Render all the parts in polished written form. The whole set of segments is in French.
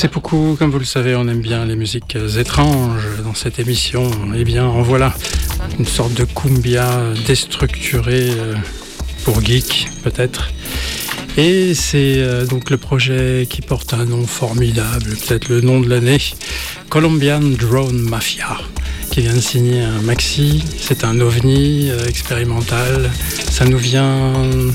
C'est beaucoup, comme vous le savez, on aime bien les musiques étranges dans cette émission. Eh bien, en voilà, une sorte de cumbia déstructurée pour geek, peut-être. Et c'est donc le projet qui porte un nom formidable, peut-être le nom de l'année, Colombian Drone Mafia, qui vient de signer un maxi. C'est un ovni expérimental. Ça nous vient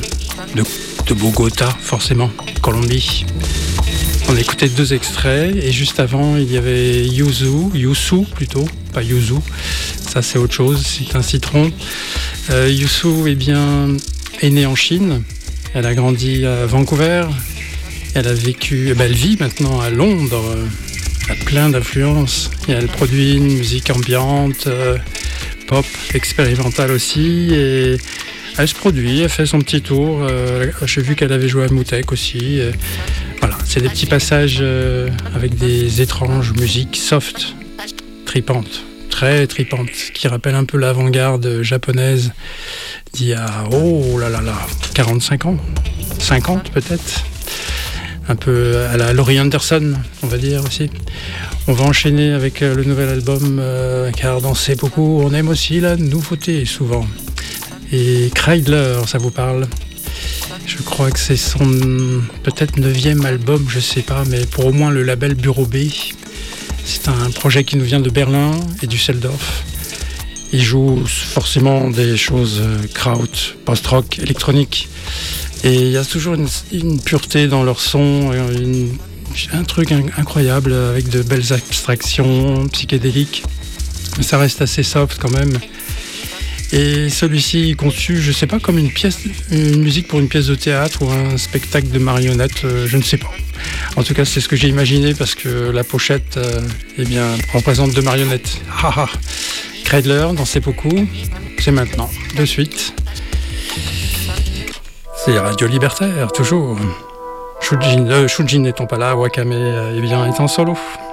de Bogota, forcément, Colombie. On a écouté 2 extraits et juste avant il y avait Youssou plutôt, pas Yuzu, ça c'est autre chose, c'est un citron. Youssou est née en Chine, elle a grandi à Vancouver, elle vit maintenant à Londres, elle a plein d'influences et elle produit une musique ambiante, pop, expérimentale aussi et elle se produit, elle fait son petit tour, j'ai vu qu'elle avait joué à Moutek aussi. Voilà, c'est des petits passages avec des étranges musiques soft, tripantes, très tripantes, qui rappellent un peu l'avant-garde japonaise d'il y a, 45 ans, 50 peut-être, un peu à la Laurie Anderson, on va dire aussi. On va enchaîner avec le nouvel album, car dans C'est beaucoup, on aime aussi la nouveauté souvent. Et Kreidler, ça vous parle ? Je crois que c'est son peut-être 9e album, je sais pas, mais pour au moins le label Bureau B. C'est un projet qui nous vient de Berlin et Düsseldorf. Il joue forcément des choses kraut, post-rock, électronique. Et il y a toujours une pureté dans leur son, un truc incroyable avec de belles abstractions psychédéliques. Mais ça reste assez soft quand même. Et celui-ci est conçu, je ne sais pas, comme une musique pour une pièce de théâtre ou un spectacle de marionnettes, je ne sais pas. En tout cas, c'est ce que j'ai imaginé parce que la pochette, représente 2 marionnettes. Kreidler, dans C'est beaucoup, c'est maintenant, de suite. C'est Radio Libertaire, toujours. Shujin n'étant pas là, Wakame est en solo.